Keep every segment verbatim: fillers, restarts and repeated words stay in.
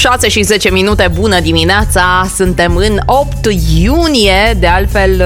șase și zece minute, bună dimineața, suntem în opt iunie, de altfel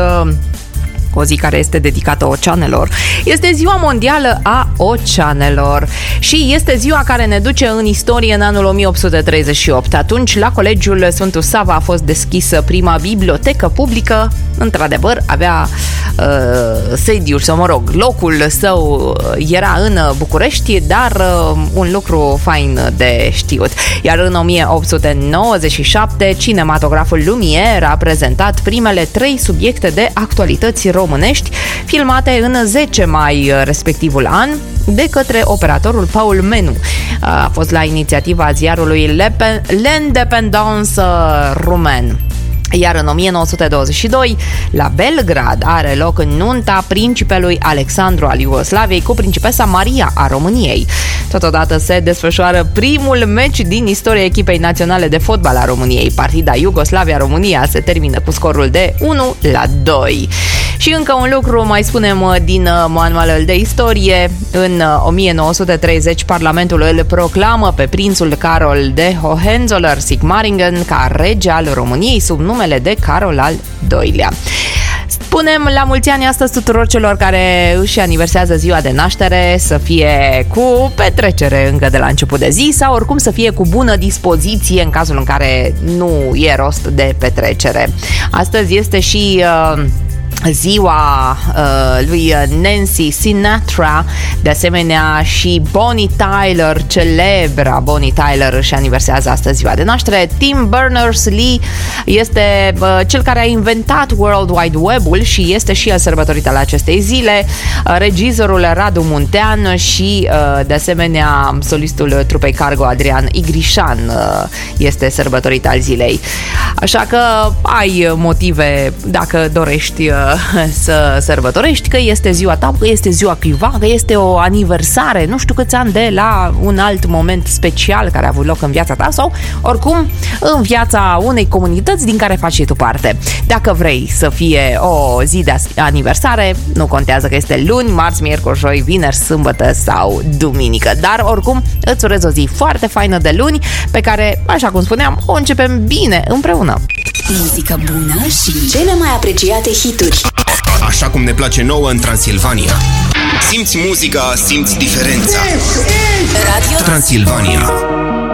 o zi care este dedicată oceanelor. Este ziua mondială a oceanelor și este ziua care ne duce în istorie în anul o mie opt sute treizeci și opt. Atunci, la Colegiul Sfântul Sava a fost deschisă prima bibliotecă publică. Într-adevăr, avea uh, sediul, sau mă rog, locul său era în București, dar uh, un lucru fain de știut. Iar în o mie opt sute nouăzeci și șapte, cinematograful Lumière a prezentat primele trei subiecte de actualități românești, filmate în zece mai respectivul an, de către operatorul Paul Menu. A fost la inițiativa ziarului L'Independence Rumen. Iar în o mie nouă sute douăzeci și doi, la Belgrad, are loc nunta principelui Alexandru al Iugoslaviei cu principesa Maria a României. Totodată se desfășoară primul meci din istoria echipei naționale de fotbal a României. Partida Iugoslavia-România se termină cu scorul de unu la doi. Și încă un lucru mai spunem din manualul de istorie. În o mie nouă sute treizeci, Parlamentul îl proclamă pe prințul Carol de Hohenzollern-Sigmaringen ca rege al României sub numele de Carol al doilea. Spunem la mulți ani astăzi tuturor celor care își aniversează ziua de naștere, să fie cu petrecere încă de la început de zi sau oricum să fie cu bună dispoziție în cazul în care nu e rost de petrecere. Astăzi este și uh, ziua uh, lui Nancy Sinatra, de asemenea și Bonnie Tyler, celebra Bonnie Tyler, își aniversează astăzi ziua de naștere. Tim Berners-Lee este uh, cel care a inventat World Wide Web-ul și este și el sărbătorit al acestei zile. Uh, regizorul Radu Muntean și uh, de asemenea solistul trupei Cargo Adrian Igrișan uh, este sărbătorit al zilei. Așa că ai motive, dacă dorești uh, să sărbătorești, că este ziua ta, că este ziua cuiva, că este o aniversare, nu știu câți ani de la un alt moment special care a avut loc în viața ta sau oricum în viața unei comunități din care faci și tu parte. Dacă vrei să fie o zi de aniversare, nu contează că este luni, marți, miercuri, joi, vineri, sâmbătă sau duminică, dar oricum îți urez o zi foarte faină de luni pe care, așa cum spuneam, o începem bine împreună. Muzică bună și cele mai apreciate hituri. Așa cum ne place nouă în Transilvania. Simți muzica, simți diferența. Radio Transilvania.